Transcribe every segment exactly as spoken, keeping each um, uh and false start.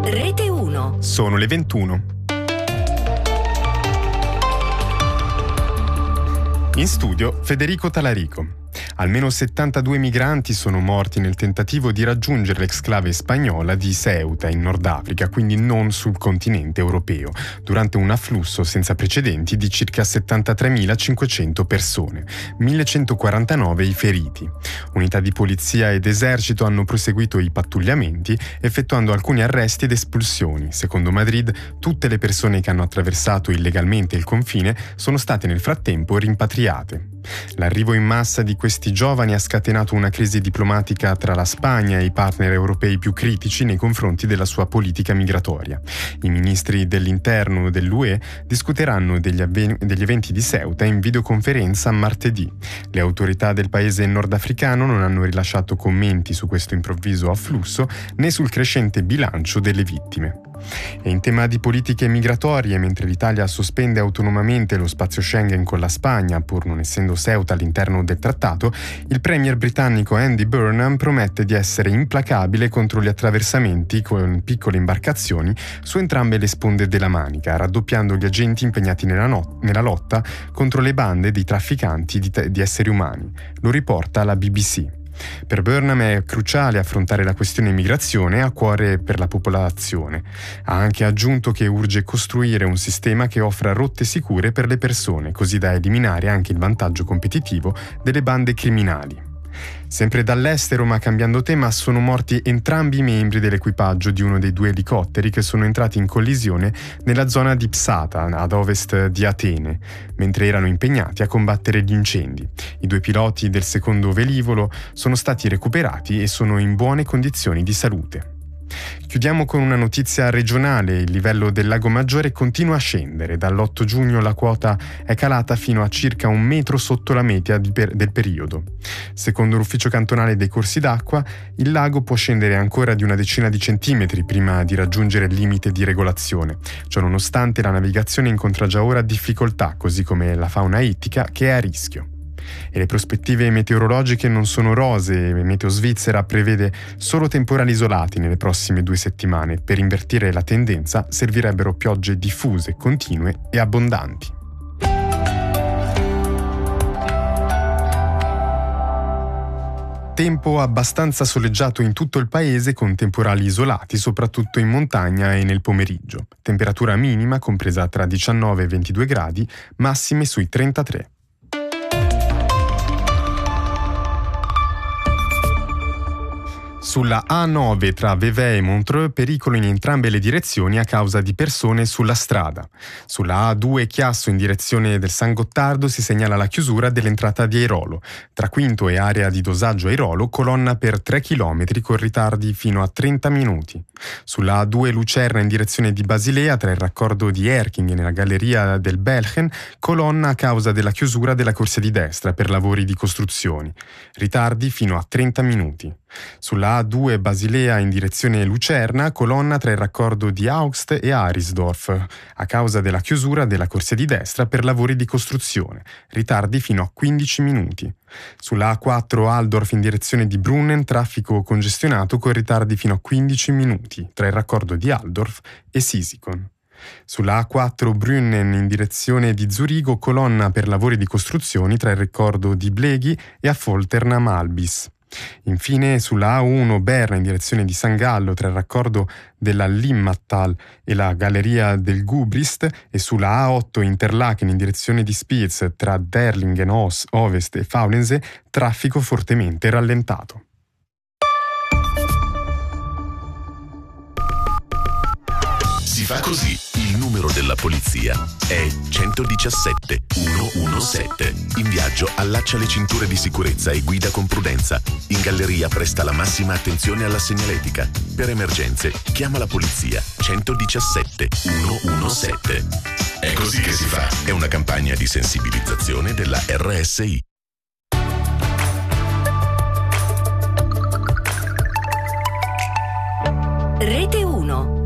Rete uno. Sono le ventuno. In studio Federico Talarico. Almeno settantadue migranti sono morti nel tentativo di raggiungere l'exclave spagnola di Ceuta in Nord Africa, quindi non sul continente europeo, durante un afflusso senza precedenti di circa settantatremilacinquecento persone, millecentoquarantanove i feriti. Unità di polizia ed esercito hanno proseguito i pattugliamenti, effettuando alcuni arresti ed espulsioni. Secondo Madrid, tutte le persone che hanno attraversato illegalmente il confine sono state nel frattempo rimpatriate. L'arrivo in massa di questi giovani ha scatenato una crisi diplomatica tra la Spagna e i partner europei più critici nei confronti della sua politica migratoria. I ministri dell'interno dell'U E discuteranno degli, avven- degli eventi di Ceuta in videoconferenza martedì. Le autorità del paese nordafricano non hanno rilasciato commenti su questo improvviso afflusso né sul crescente bilancio delle vittime. E in tema di politiche migratorie, mentre l'Italia sospende autonomamente lo spazio Schengen con la Spagna, pur non essendo Ceuta all'interno del trattato, il premier britannico Andy Burnham promette di essere implacabile contro gli attraversamenti con piccole imbarcazioni su entrambe le sponde della Manica, raddoppiando gli agenti impegnati nella, no- nella lotta contro le bande di trafficanti di, te- di esseri umani. Lo riporta la B B C. Per Burnham è cruciale affrontare la questione migrazione a cuore per la popolazione. Ha anche aggiunto che urge costruire un sistema che offra rotte sicure per le persone, così da eliminare anche il vantaggio competitivo delle bande criminali. Sempre dall'estero, ma cambiando tema, sono morti entrambi i membri dell'equipaggio di uno dei due elicotteri che sono entrati in collisione nella zona di Psata, ad ovest di Atene, mentre erano impegnati a combattere gli incendi. I due piloti del secondo velivolo sono stati recuperati e sono in buone condizioni di salute. Chiudiamo con una notizia regionale. Il livello del Lago Maggiore continua a scendere. Dall'otto giugno la quota è calata fino a circa un metro sotto la media di per- del periodo. Secondo l'ufficio cantonale dei corsi d'acqua, il lago può scendere ancora di una decina di centimetri prima di raggiungere il limite di regolazione. Ciononostante, la navigazione incontra già ora difficoltà, così come la fauna ittica, che è a rischio. E le prospettive meteorologiche non sono rosee. Meteo Svizzera prevede solo temporali isolati nelle prossime due settimane. Per invertire la tendenza servirebbero piogge diffuse, continue e abbondanti. Tempo abbastanza soleggiato in tutto il paese, con temporali isolati soprattutto in montagna e nel pomeriggio. Temperatura minima compresa tra diciannove e ventidue gradi, massime sui trentatré. Sulla A nove tra Vevey e Montreux, pericolo in entrambe le direzioni a causa di persone sulla strada. Sulla A due Chiasso in direzione del San Gottardo si segnala la chiusura dell'entrata di Airolo. Tra Quinto e area di dosaggio Airolo, colonna per tre chilometri con ritardi fino a trenta minuti. Sulla A due Lucerna in direzione di Basilea, tra il raccordo di Erking e nella galleria del Belchen, colonna a causa della chiusura della corsia di destra per lavori di costruzioni. Ritardi fino a trenta minuti. Sulla A due Basilea in direzione Lucerna, colonna tra il raccordo di Augst e Arisdorf, a causa della chiusura della corsia di destra per lavori di costruzione. Ritardi fino a quindici minuti. Sulla A quattro Aldorf in direzione di Brunnen, traffico congestionato con ritardi fino a quindici minuti tra il raccordo di Aldorf e Sisikon. Sulla A quattro Brunnen in direzione di Zurigo, colonna per lavori di costruzioni tra il raccordo di Bleghi e Affoltern-Malbis. Infine sulla A uno Berna in direzione di San Gallo tra il raccordo della Limmattal e la galleria del Gubrist, e sulla A otto Interlaken in direzione di Spiez tra Derlingen Ovest e Faulense, traffico fortemente rallentato. Si fa così. Il numero della polizia è centodiciassette centodiciassette. In viaggio allaccia le cinture di sicurezza e guida con prudenza. In galleria presta la massima attenzione alla segnaletica. Per emergenze chiama la polizia centodiciassette centodiciassette. È così che si fa. È una campagna di sensibilizzazione della R S I. Rete uno.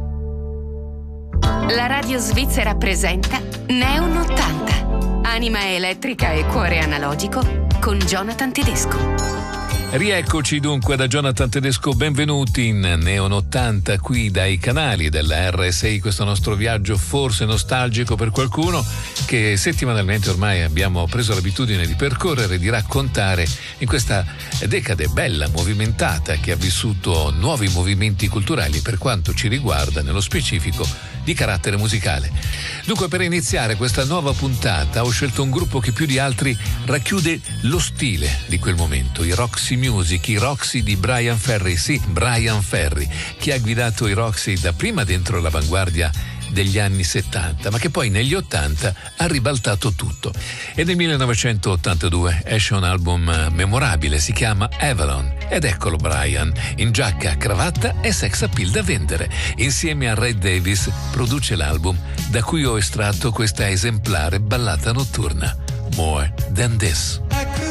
La radio svizzera presenta Neon ottanta, anima elettrica e cuore analogico con Jonathan Tedesco. Rieccoci dunque da Jonathan Tedesco, benvenuti in Neon ottanta qui dai canali della R S I, questo nostro viaggio forse nostalgico per qualcuno che settimanalmente ormai abbiamo preso l'abitudine di percorrere, di raccontare in questa decade bella, movimentata, che ha vissuto nuovi movimenti culturali per quanto ci riguarda, nello specifico di carattere musicale. Dunque, per iniziare questa nuova puntata ho scelto un gruppo che più di altri racchiude lo stile di quel momento, i Roxy Music, i Roxy di Bryan Ferry, sì, Bryan Ferry, che ha guidato i Roxy dapprima dentro l'avanguardia degli anni settanta, ma che poi negli ottanta ha ribaltato tutto. E nel millenovecentottantadue esce un album memorabile, si chiama Avalon, ed eccolo Bryan, in giacca, cravatta e sex appeal da vendere. Insieme a Ray Davis produce l'album da cui ho estratto questa esemplare ballata notturna, More Than This.